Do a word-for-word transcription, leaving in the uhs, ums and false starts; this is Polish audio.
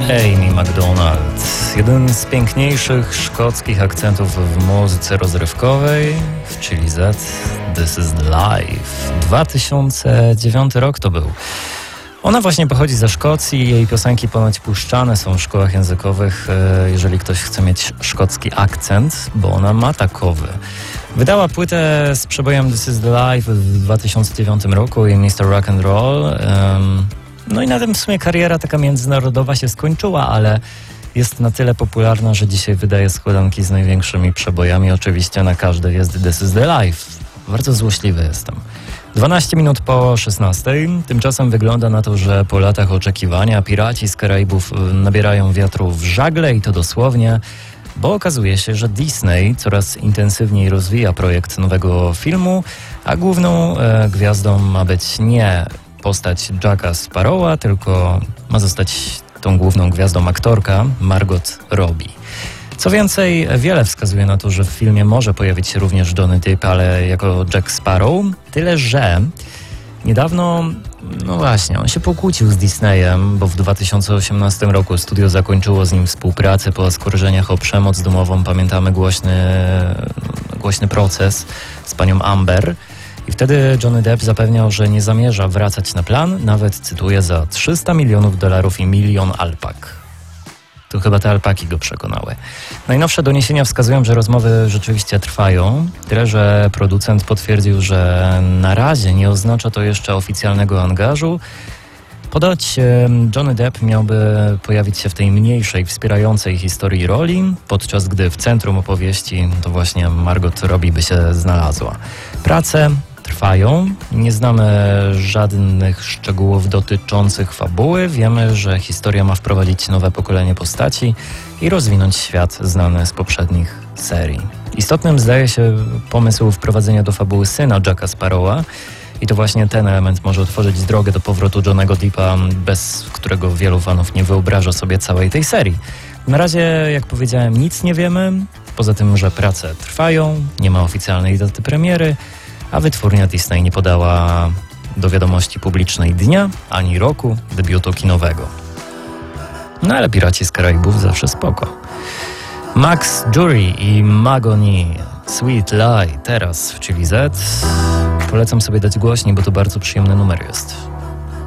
Amy Macdonald. Jeden z piękniejszych szkockich akcentów w muzyce rozrywkowej w Chili Z. This is Life. dwa tysiące dziewiąty rok to był. Ona właśnie pochodzi ze Szkocji, jej piosenki ponoć puszczane są w szkołach językowych, jeżeli ktoś chce mieć szkocki akcent, bo ona ma takowy. Wydała płytę z przebojem This is the Life w dwa tysiące dziewiątym roku i mister Rock and Roll. Um, no i na tym w sumie kariera taka międzynarodowa się skończyła, ale jest na tyle popularna, że dzisiaj wydaje składanki z największymi przebojami. Oczywiście na każdej jest This is the Life. Bardzo złośliwy jestem. dwanaście minut po szesnastej. Tymczasem wygląda na to, że po latach oczekiwania piraci z Karaibów nabierają wiatru w żagle i to dosłownie, bo okazuje się, że Disney coraz intensywniej rozwija projekt nowego filmu, a główną e, gwiazdą ma być nie postać Jacka Sparrowa, tylko ma zostać tą główną gwiazdą aktorka Margot Robbie. Co więcej, wiele wskazuje na to, że w filmie może pojawić się również Johnny Depp, ale jako Jack Sparrow. Tyle, że niedawno, no właśnie, on się pokłócił z Disneyem, bo w dwa tysiące osiemnastym roku studio zakończyło z nim współpracę po oskarżeniach o przemoc domową. Pamiętamy głośny, głośny proces z panią Amber. I wtedy Johnny Depp zapewniał, że nie zamierza wracać na plan, nawet, cytuję, za trzysta milionów dolarów i milion alpak. To chyba te alpaki go przekonały. Najnowsze doniesienia wskazują, że rozmowy rzeczywiście trwają. Tyle, że producent potwierdził, że na razie nie oznacza to jeszcze oficjalnego angażu. Ponoć Johnny Depp miałby pojawić się w tej mniejszej, wspierającej historii roli, podczas gdy w centrum opowieści to właśnie Margot Robbie by się znalazła. Prace trwają. Nie znamy żadnych szczegółów dotyczących fabuły. Wiemy, że historia ma wprowadzić nowe pokolenie postaci i rozwinąć świat znany z poprzednich serii. Istotnym zdaje się pomysł wprowadzenia do fabuły syna Jacka Sparrowa i to właśnie ten element może otworzyć drogę do powrotu Johnnego Deppa, bez którego wielu fanów nie wyobraża sobie całej tej serii. Na razie, jak powiedziałem, nic nie wiemy, poza tym, że prace trwają, nie ma oficjalnej daty premiery, a wytwórnia Disney nie podała do wiadomości publicznej dnia ani roku debiutu kinowego. No ale Piraci z Karaibów zawsze spoko. Max Jury i Magoni, Sweet Lie, teraz w Chili Z. Polecam sobie dać głośniej, bo to bardzo przyjemny numer jest.